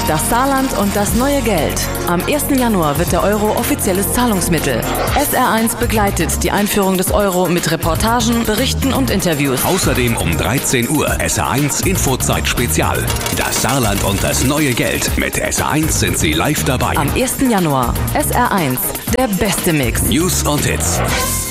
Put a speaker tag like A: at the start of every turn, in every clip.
A: Das Saarland und das neue Geld. Am 1. Januar wird der Euro offizielles Zahlungsmittel. SR1 begleitet die Einführung des Euro mit Reportagen, Berichten und Interviews.
B: Außerdem um 13 Uhr SR1 Infozeit Spezial. Das Saarland und das neue Geld. Mit SR1 sind Sie live dabei.
A: Am 1. Januar. SR1, der beste Mix.
B: News und Hits.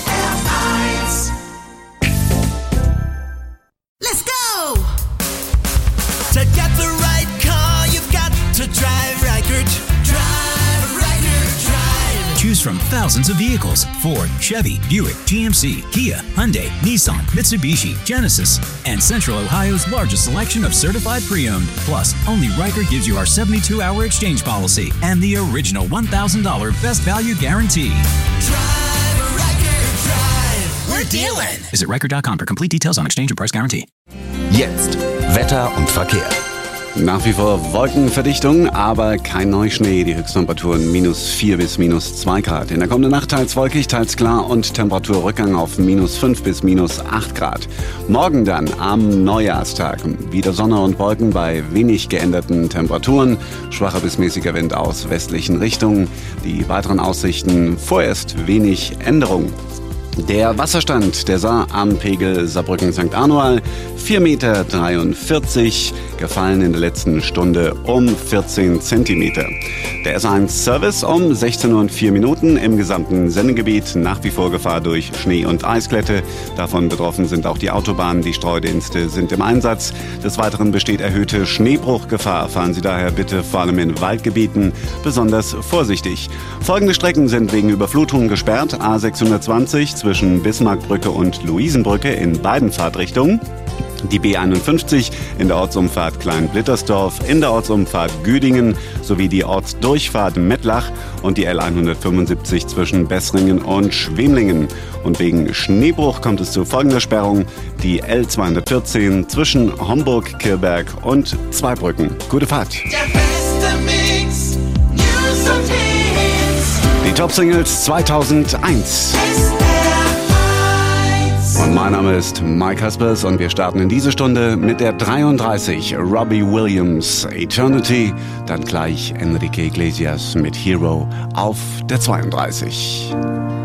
C: Let's go! To get the right car, you've got to drive Reichert. Drive Reichert, drive.
D: Choose from thousands of vehicles: Ford, Chevy, Buick, GMC, Kia, Hyundai, Nissan, Mitsubishi, Genesis, and Central Ohio's largest selection of certified pre-owned. Plus, only Reichert gives you our 72-hour exchange policy and the original $1,000 best value guarantee.
C: Drive Reichert, drive. We're dealing.
D: Visit Reichert.com for complete details on exchange and price guarantee.
E: Jetzt Wetter und Verkehr.
F: Nach wie vor Wolkenverdichtung, aber kein Neuschnee. Die Höchsttemperaturen -4 bis -2 Grad. In der kommenden Nacht teils wolkig, teils klar und Temperaturrückgang auf -5 bis -8 Grad. Morgen dann am Neujahrstag wieder Sonne und Wolken bei wenig geänderten Temperaturen. Schwacher bis mäßiger Wind aus westlichen Richtungen. Die weiteren Aussichten: vorerst wenig Änderung. Der Wasserstand der Saar am Pegel Saarbrücken-St. Anual 4,43 Meter, gefallen in der letzten Stunde um 14 Zentimeter. Der SR1-Service um 16:04 Uhr im gesamten Sendegebiet. Nach wie vor Gefahr durch Schnee- und Eisglätte. Davon betroffen sind auch die Autobahnen. Die Streudienste sind im Einsatz. Des Weiteren besteht erhöhte Schneebruchgefahr. Fahren Sie daher bitte vor allem in Waldgebieten besonders vorsichtig. Folgende Strecken sind wegen Überflutungen gesperrt: A620 zwischen Bismarckbrücke und Luisenbrücke in beiden Fahrtrichtungen. Die B51 in der Ortsumfahrt Kleinblittersdorf, in der Ortsumfahrt Güdingen sowie die Ortsdurchfahrt Mettlach und die L175 zwischen Bessringen und Schwemlingen. Und wegen Schneebruch kommt es zu folgender Sperrung: die L214 zwischen Homburg-Kirberg und Zweibrücken. Gute Fahrt!
C: Der beste Mix. News und Hits.
F: Die Top-Singles 2001. Und mein Name ist Mike Haspers und wir starten in diese Stunde mit der 33, Robbie Williams, Eternity, dann gleich Enrique Iglesias mit Hero auf der 32.